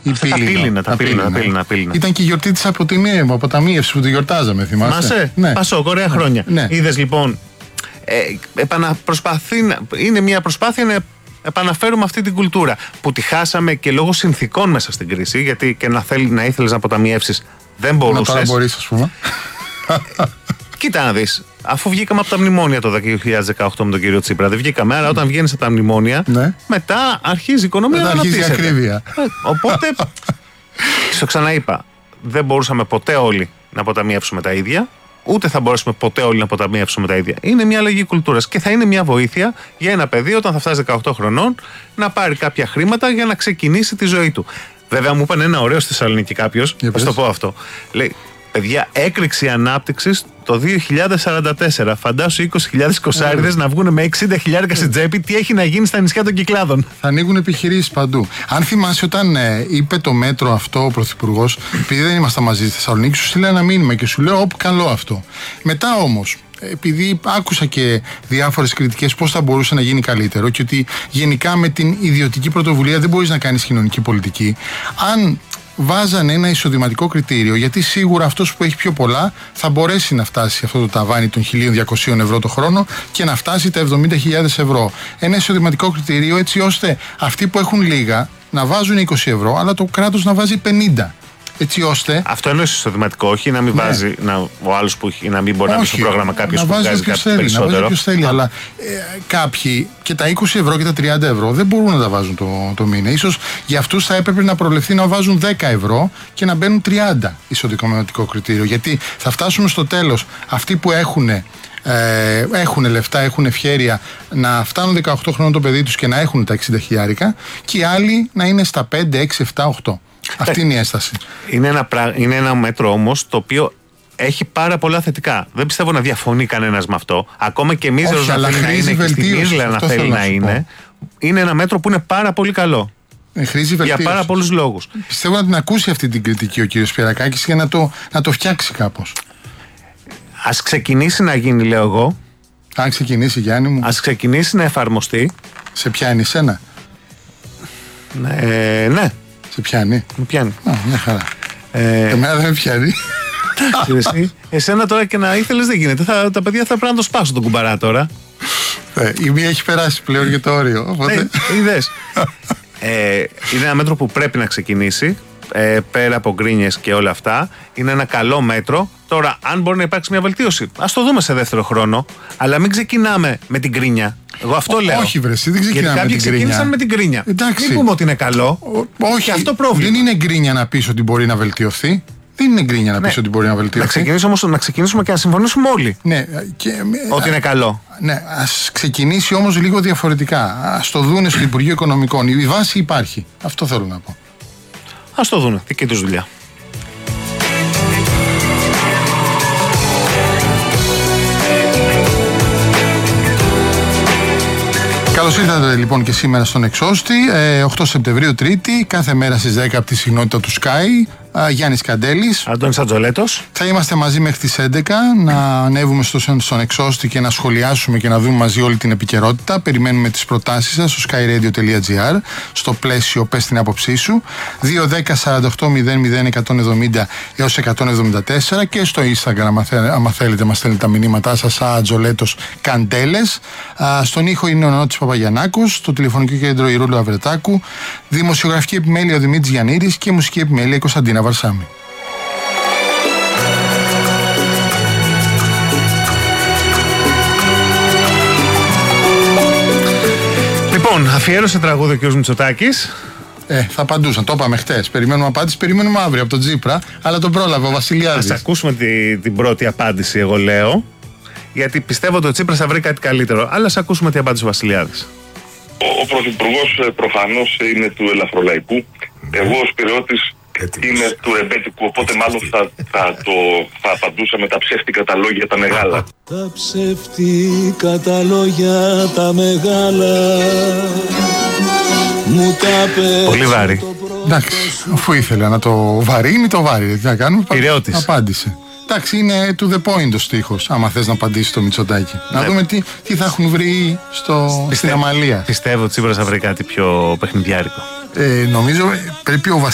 Τα πύληνα. Ήταν και η γιορτή της αποταμίευσης που τη γιορτάζαμε, θυμάσαι? Ναι. Πασόκ, ωραία χρόνια. Ναι. Είδες λοιπόν, είναι μια προσπάθεια να επαναφέρουμε αυτή την κουλτούρα που τη χάσαμε και λόγω συνθηκών μέσα στην κρίση, γιατί και να ήθελες να αποταμιεύσεις δεν μπορούσες. Να τώρα μπορείς, ας πούμε. Κοίτα να δεις, αφού βγήκαμε από τα μνημόνια το 2018 με τον κύριο Τσίπρα, δεν βγήκαμε, άρα όταν βγαίνεις από τα μνημόνια, μετά αρχίζει η οικονομία να αναπτύσσεται. Αρχίζει η ακρίβεια. Οπότε, στο ξαναείπα, δεν μπορούσαμε ποτέ όλοι να αποταμιεύσουμε τα ίδια, ούτε θα μπορέσουμε ποτέ όλοι να αποταμιεύσουμε τα ίδια. Είναι μια αλλαγή κουλτούρας και θα είναι μια βοήθεια για ένα παιδί όταν θα φτάσει 18 χρονών να πάρει κάποια χρήματα για να ξεκινήσει τη ζωή του. Βέβαια, μου είπαν ένα ωραίο στη Θεσσαλονίκη κάποιος, θα το πω αυτό. Λέει, παιδιά, έκρηξη ανάπτυξης το 2044. Φαντάσου 20.000 κοσάριδες να βγουν με 60.000 στην τσέπη. Τι έχει να γίνει στα νησιά των Κυκλάδων. Θα ανοίγουν επιχειρήσεις παντού. Αν θυμάσαι, όταν είπε το μέτρο αυτό ο Πρωθυπουργός, επειδή δεν ήμασταν μαζί στη Θεσσαλονίκη, σου στείλα ένα μήνυμα και σου λέω: Όπ, καλό αυτό. Μετά όμως, επειδή άκουσα και διάφορες κριτικές πώς θα μπορούσε να γίνει καλύτερο και ότι γενικά με την ιδιωτική πρωτοβουλία δεν μπορείς να κάνεις κοινωνική πολιτική, αν βάζανε ένα εισοδηματικό κριτήριο, γιατί σίγουρα αυτός που έχει πιο πολλά θα μπορέσει να φτάσει αυτό το ταβάνι των 1.200 ευρώ το χρόνο και να φτάσει τα 70.000 ευρώ. Ένα εισοδηματικό κριτήριο έτσι ώστε αυτοί που έχουν λίγα να βάζουν 20 ευρώ, αλλά το κράτος να βάζει 50. Έτσι ώστε. Αυτό εννοείς εισοδηματικό, όχι να μην βάζει ο άλλος που έχει, να μην μπορεί να μπει στο πρόγραμμα κάποιος που βγάζει κάτι περισσότερο. Να βάζει όποιος θέλει, αλλά κάποιοι και τα 20 ευρώ και τα 30 ευρώ δεν μπορούν να τα βάζουν το μήνα. Ίσως για αυτούς θα έπρεπε να προβλεφθεί να βάζουν 10 ευρώ και να μπαίνουν 30 εισοδηματικό κριτήριο. Γιατί θα φτάσουμε στο τέλος αυτοί που έχουν λεφτά, έχουν ευχέρεια να φτάνουν 18 χρόνων το παιδί τους και να έχουν τα 60 χιλιάρικα και οι άλλοι να είναι στα 5, 6, 7, 8. Αυτή είναι η έσταση. Είναι ένα μέτρο όμως το οποίο έχει πάρα πολλά θετικά. Δεν πιστεύω να διαφωνεί κανένας με αυτό. Ακόμα και εμείς να θέλει να είναι και στη Μίζλα να θέλει να είναι. Είναι ένα μέτρο που είναι πάρα πολύ καλό. Χρήζει βελτίωση. Για πάρα πολλούς λόγους. Πιστεύω να την ακούσει αυτή την κριτική ο κύριος Σπυρακάκης για να το φτιάξει κάπως. Ας ξεκινήσει να γίνει, λέω εγώ. Αν ξεκινήσει, Γιάννη μου. Ας ξεκινήσει να εφαρμοστεί. Σε πιάνει εσένα? Ναι. Σε πιάνει? Με πιάνει. Μια χαρά. Εμένα δεν με πιάνει. Εσένα τώρα και να ήθελες δεν γίνεται. Τα παιδιά θα πρέπει να το σπάσουν τον κουμπαρά τώρα. Η μία έχει περάσει πλέον για το όριο. Είδες. Είναι ένα μέτρο που πρέπει να ξεκινήσει. Πέρα από γκρίνιες και όλα αυτά. Είναι ένα καλό μέτρο. Τώρα, αν μπορεί να υπάρξει μια βελτίωση, ας το δούμε σε δεύτερο χρόνο. Αλλά μην ξεκινάμε με την γκρίνια. Εγώ αυτό λέω. Όχι, βρεσί, δεν ξεκινάμε. Γιατί κάποιοι ξεκίνησαν με την γκρίνια. Εντάξει. Μην πούμε ότι είναι καλό. Όχι, αυτό πρόβλημα. Δεν είναι γκρίνια να πεις ότι μπορεί να βελτιωθεί. Δεν είναι γκρίνια να πεις ότι μπορεί να βελτιωθεί. Να ξεκινήσουμε και να συμφωνήσουμε όλοι. Ναι, ότι είναι καλό. Ναι, ας ξεκινήσει όμως λίγο διαφορετικά. Ας το δούνε στο Υπουργείο Οικονομικών. Η βάση υπάρχει. Αυτό θέλω να πω. Ας το δούνε. Δική τους δουλειά. Καλώς ήρθατε λοιπόν και σήμερα στον Εξώστη. 8 Σεπτεμβρίου, Τρίτη, κάθε μέρα στις 10 από τη συχνότητα του Sky. Γιάννης Καντέλης. Αντώνης Ατζολέτος. Θα είμαστε μαζί μέχρι τις 11 να ανέβουμε στον Εξώστη και να σχολιάσουμε και να δούμε μαζί όλη την επικαιρότητα. Περιμένουμε τις προτάσεις σας στο skyradio.gr, στο πλαίσιο πες την άποψή σου, 210-48-00-170 έως 174 και στο Instagram άμα θέλετε μας στέλνετε τα μηνύματά σας, Ατζολέτος Καντέλες. Στον ήχο είναι ο Νότης Παπαγιαννάκος, στο τηλεφωνικό κέντρο η Ρούλου Αβρετάκου, δημοσιογραφική επιμέλεια ο Δημήτρης Γιαννήρης και μουσική επιμέλεια η Κωνσταντίνα Βαρσάμι. Λοιπόν, αφιέρωσε τραγούδι ο κ. Μητσοτάκης. Θα απαντούσαν. Το είπαμε χτες. Περιμένουμε απάντηση. Περιμένουμε αύριο από τον Τζίπρα. Αλλά τον πρόλαβε ο Βασιλιάδης. Ας ακούσουμε την πρώτη απάντηση, εγώ λέω. Γιατί πιστεύω ότι ο Τσίπρας θα βρει κάτι καλύτερο. Αλλά ας ακούσουμε τι απάντησε ο Βασιλιάδης. Ο Πρωθυπουργός προφανώς είναι του ελαφρολαϊκού. Εγώ ως Πειραιώτης είμαι του ρεμπέτικου. Οπότε μάλλον θα απαντούσα με τα ψεύτικα τα λόγια τα μεγάλα. Τα ψεύτικα τα λόγια τα μεγάλα. Πολύ βάρη. Εντάξει, αφού ήθελε να το βαρύνει, το βάρη. Τι να κάνουμε, Πειραιώτης. απάντησε. Εντάξει, είναι to the point ο στίχος, άμα θες να απαντήσει το Μητσοτάκη. Να δούμε τι θα έχουν βρει στην Αμαλία. Πιστεύω ότι Τσίπρας θα βρει κάτι πιο παιχνιδιάρικο. Νομίζω πρέπει ο